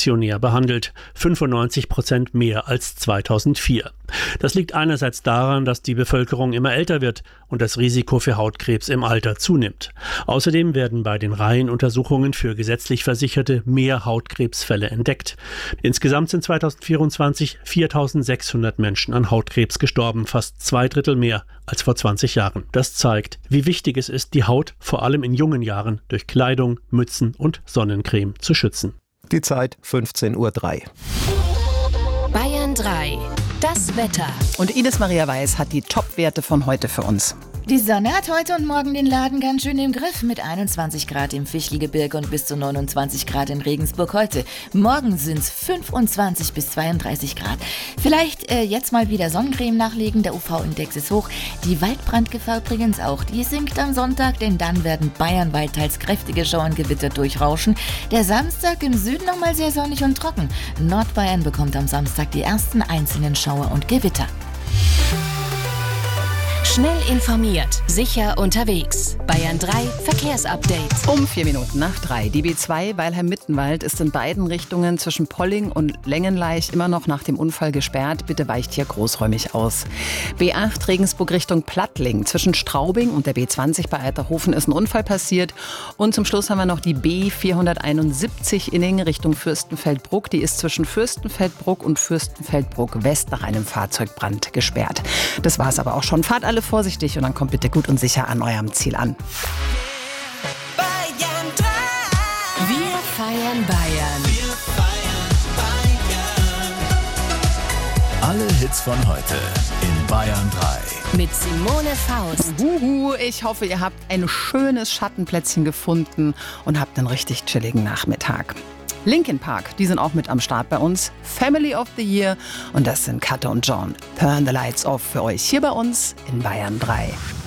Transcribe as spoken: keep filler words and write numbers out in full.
stationär behandelt, fünfundneunzig Prozent mehr als zweitausendvier. Das liegt einerseits daran, dass die Bevölkerung immer älter wird und das Risiko für Hautkrebs im Alter zunimmt. Außerdem werden bei den Reihenuntersuchungen für gesetzlich Versicherte mehr Hautkrebsfälle entdeckt. Insgesamt sind zweitausendvierundzwanzig viertausendsechshundert Menschen an Hautkrebs gestorben, fast zwei Drittel mehr als vor zwanzig Jahren. Das zeigt, wie wichtig es ist, die Haut vor allem in jungen Jahren durch Kleidung, Mützen und Sonnencreme zu schützen. Die Zeit fünfzehn Uhr drei. Bayern drei. Das Wetter. Und Ines Maria Weiß hat die Top-Werte von heute für uns. Die Sonne hat heute und morgen den Laden ganz schön im Griff mit einundzwanzig Grad im Fichtelgebirge und bis zu neunundzwanzig Grad in Regensburg heute. Morgen sind es fünfundzwanzig bis zweiunddreißig Grad. Vielleicht äh, jetzt mal wieder Sonnencreme nachlegen, der U V-Index ist hoch. Die Waldbrandgefahr übrigens auch, die sinkt am Sonntag, denn dann werden bayernweit teils kräftige Schauerngewitter durchrauschen. Der Samstag im Süden nochmal sehr sonnig und trocken. Nordbayern bekommt am Samstag die ersten einzelnen Schauer und Gewitter. Schnell informiert, sicher unterwegs. Bayern drei Verkehrsupdate. Um vier Minuten nach drei. Die B zwei Weilheim-Mittenwald ist in beiden Richtungen zwischen Polling und Längenleich immer noch nach dem Unfall gesperrt. Bitte weicht hier großräumig aus. B acht Regensburg Richtung Plattling. Zwischen Straubing und der B zwanzig bei Eiterhofen ist ein Unfall passiert. Und zum Schluss haben wir noch die B vierhunderteinundsiebzig Inning Richtung Fürstenfeldbruck. Die ist zwischen Fürstenfeldbruck und Fürstenfeldbruck West nach einem Fahrzeugbrand gesperrt. Das war's aber auch schon. Fahrt alle vorsichtig und dann kommt bitte gut und sicher an eurem Ziel an. Bayern drei. Wir feiern Bayern. Wir feiern Bayern. Alle Hits von heute in Bayern drei. Mit Simone Faust. Uhu, ich hoffe, ihr habt ein schönes Schattenplätzchen gefunden und habt einen richtig chilligen Nachmittag. Linkin Park, die sind auch mit am Start bei uns. Family of the Year und das sind Katte und John. Turn the Lights Off für euch hier bei uns in Bayern drei.